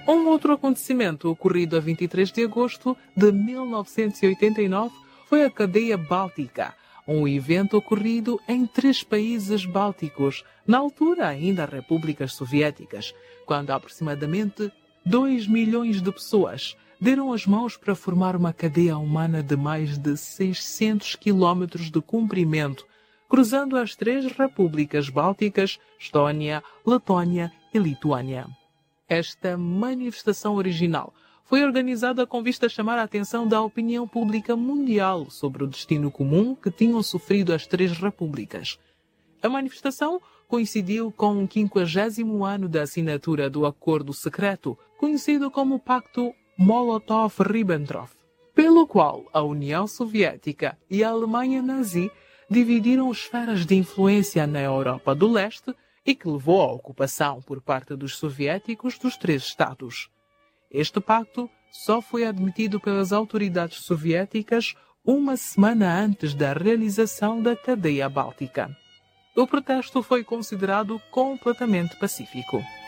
Um outro acontecimento ocorrido a 23 de agosto de 1989 foi a Cadeia Báltica, um evento ocorrido em 3 países bálticos, na altura ainda repúblicas soviéticas, quando aproximadamente 2 milhões de pessoas deram as mãos para formar uma cadeia humana de mais de 600 quilómetros de comprimento, cruzando as 3 repúblicas bálticas, Estónia, Letónia e Lituânia. Esta manifestação original foi organizada com vista a chamar a atenção da opinião pública mundial sobre o destino comum que tinham sofrido as 3 repúblicas. A manifestação coincidiu com o 50º ano da assinatura do Acordo Secreto, conhecido como Pacto Molotov-Ribbentrop, pelo qual a União Soviética e a Alemanha nazi dividiram esferas de influência na Europa do Leste e que levou à ocupação por parte dos soviéticos dos 3 Estados. Este pacto só foi admitido pelas autoridades soviéticas uma semana antes da realização da Cadeia Báltica. O protesto foi considerado completamente pacífico.